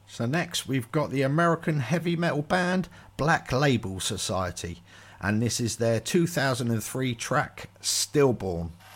So next we've got the American heavy metal band Black Label Society, and this is their 2003 track Stillborn.